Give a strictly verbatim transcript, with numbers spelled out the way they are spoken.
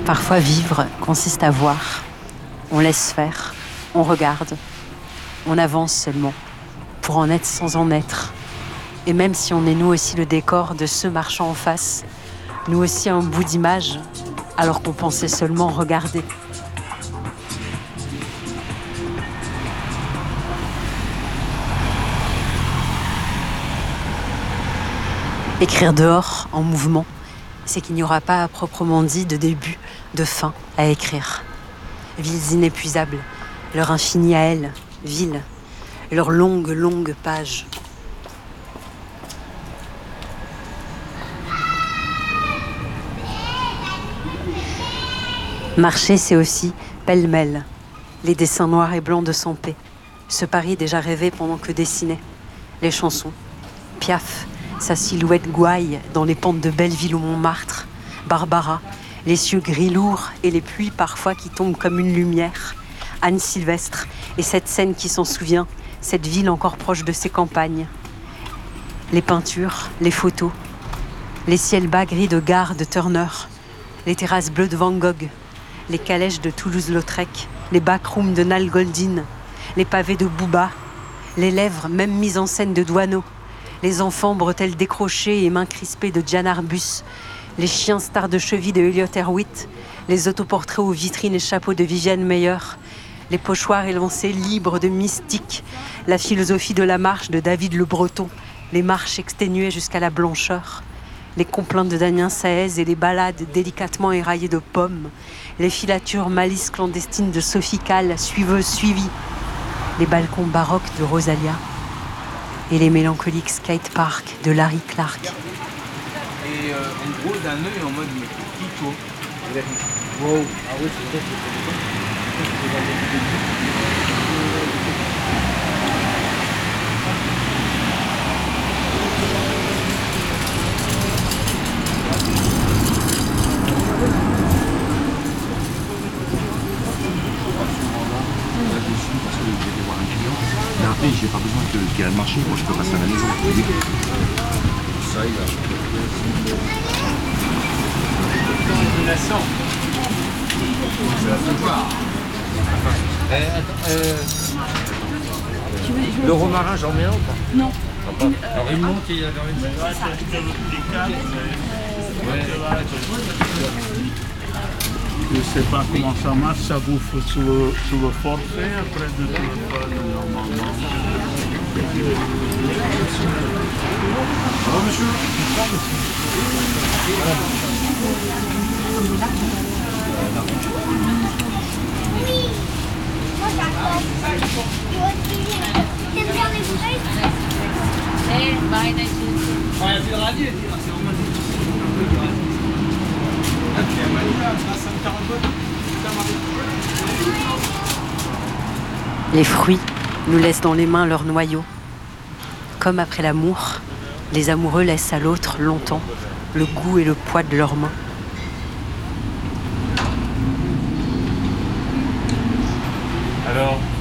Parfois, vivre consiste à voir. On laisse faire, on regarde, on avance seulement, pour en être sans en être. Et même si on est nous aussi le décor de ceux marchant en face, nous aussi un bout d'image, alors qu'on pensait seulement regarder. Écrire dehors, en mouvement, c'est qu'il n'y aura pas à proprement dit de début, de fin à écrire. Villes inépuisables, leur infini à elles, villes, leurs longues, longues pages. Marcher, c'est aussi, pêle-mêle, les dessins noirs et blancs de Sampé, ce Paris déjà rêvé pendant que dessinait, les chansons, Piaf, sa silhouette gouaille dans les pentes de Belleville ou Montmartre, Barbara, les cieux gris lourds et les pluies parfois qui tombent comme une lumière, Anne Sylvestre et cette scène qui s'en souvient, cette ville encore proche de ses campagnes, les peintures, les photos, les ciels bas gris de Gare de Turner, les terrasses bleues de Van Gogh, les calèches de Toulouse-Lautrec, les backrooms de Nal Goldin, les pavés de Bouba, les lèvres même mises en scène de Douaneau, les enfants bretelles décrochées et mains crispées de Diane Arbus, les chiens stars de cheville de Elliot Erwitt, les autoportraits aux vitrines et chapeaux de Viviane Meyer, les pochoirs élancés libres de mystique, la philosophie de la marche de David Le Breton, les marches exténuées jusqu'à la blancheur, les complaintes de Damien Saez et les ballades délicatement éraillées de pommes, les filatures malices clandestines de Sophie Calle, suiveuse suivie, les balcons baroques de Rosalia et les mélancoliques skateparks de Larry Clark. Et euh, en gros, d'un œil en mode Kiko. Wow. Ah oui, c'est vrai. Mais après, j'ai pas besoin que qu'il y ait le marché, moi je peux passer à la maison. Ça, il a. Je la sens. Je la fais voir. Euh, euh, le romarin, j'en mets un ou pas? Non. Alors il monte et il y a dans une... Je ne sais pas comment ça marche, ça vous fait sur le, sur le forfait après de téléphone normalement. Bonjour monsieur. T'aimes bien les fraises? Les fruits nous laissent dans les mains leur noyau. Comme après l'amour, les amoureux laissent à l'autre longtemps le goût et le poids de leurs mains. Alors